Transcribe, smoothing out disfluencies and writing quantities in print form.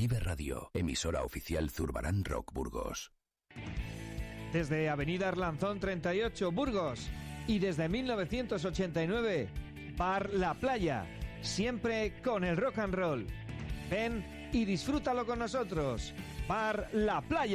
Vive Radio, emisora oficial Zurbarán Rock Burgos. Desde Avenida Arlanzón 38, Burgos. Y desde 1989, Bar La Playa. Siempre con el rock and roll. Ven y disfrútalo con nosotros. Bar La Playa.